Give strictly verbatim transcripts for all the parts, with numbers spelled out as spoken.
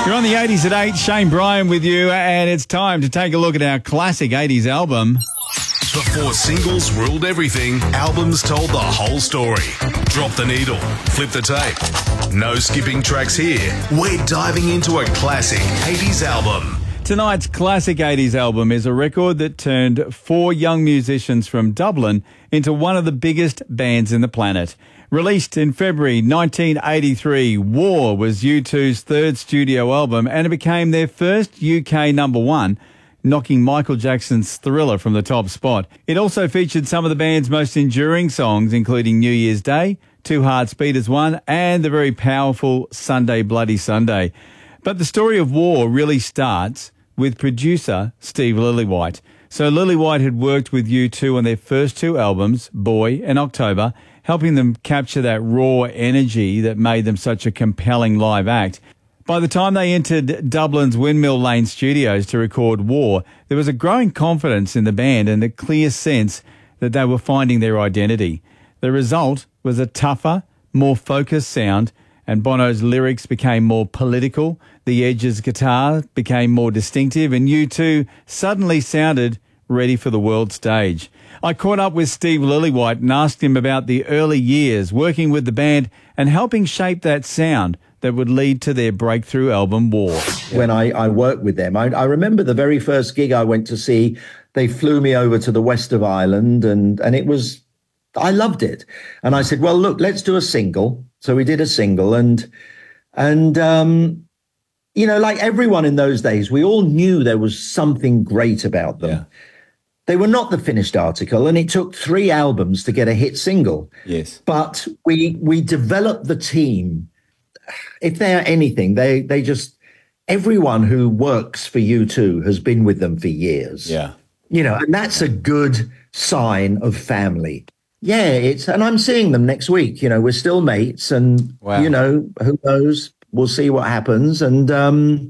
You're on the eighties at eight, Shane Bryan with you, and it's time to take a look at our classic eighties album. Before singles ruled everything, albums told the whole story. Drop the needle, flip the tape. No skipping tracks here. We're diving into a classic eighties album. Tonight's classic eighties album is a record that turned four young musicians from Dublin into one of the biggest bands in the planet. Released in February nineteen eighty-three, War was U two's third studio album, and it became their first U K number one, knocking Michael Jackson's Thriller from the top spot. It also featured some of the band's most enduring songs, including New Year's Day, Two Hearts Beat as One, and the very powerful Sunday Bloody Sunday. But the story of War really starts with producer Steve Lillywhite. So Lillywhite had worked with U two on their first two albums, Boy and October, helping them capture that raw energy that made them such a compelling live act. By the time they entered Dublin's Windmill Lane studios to record War, there was a growing confidence in the band and a clear sense that they were finding their identity. The result was a tougher, more focused sound, and Bono's lyrics became more political, the Edge's guitar became more distinctive, and U two suddenly sounded ready for the world stage. I caught up with Steve Lillywhite and asked him about the early years working with the band and helping shape that sound that would lead to their breakthrough album, War. When I, I worked with them, I, I remember the very first gig I went to see, they flew me over to the west of Ireland, and, and it was, I loved it. And I said, well, look, let's do a single. So we did a single, and, and um, you know, like everyone in those days, we all knew there was something great about them. Yeah. They were not the finished article, and it took three albums to get a hit single. Yes. But we we developed the team. If they're anything, they they just, everyone who works for U two has been with them for years. Yeah. You know, and that's a good sign of family. Yeah, it's, and I'm seeing them next week. You know, we're still mates, and, wow. you know, who knows? We'll see what happens. And, um,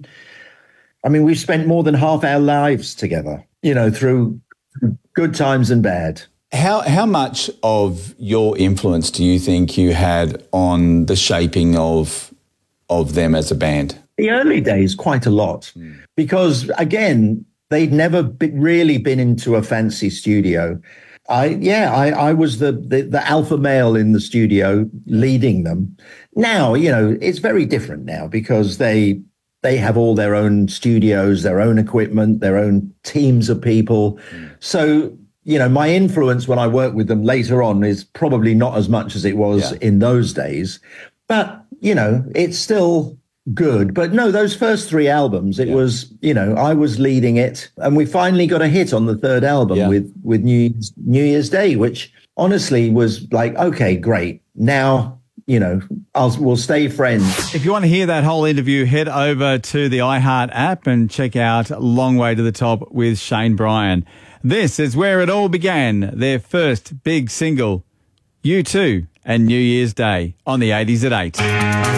I mean, we've spent more than half our lives together, you know, through good times and bad. How how much of your influence do you think you had on the shaping of of them as a band? The early days, quite a lot, mm. because again, they'd never be, really been into a fancy studio. I yeah, I, I was the, the the alpha male in the studio leading them. Now, you know, it's very different now because they they have all their own studios, their own equipment, their own teams of people. Mm. So, you know, my influence when I work with them later on is probably not as much as it was yeah. in those days. But, you know, it's still good. But no, those first three albums, it yeah. was, you know, I was leading it. And we finally got a hit on the third album yeah. with, with New Year's, New Year's Day, which honestly was like, okay, great. Now, you know, I'll, we'll stay friends. If you want to hear that whole interview, head over to the iHeart app and check out Long Way to the Top with Shane Bryan. This is where it all began, their first big single, U two and New Year's Day on the eighties at eight.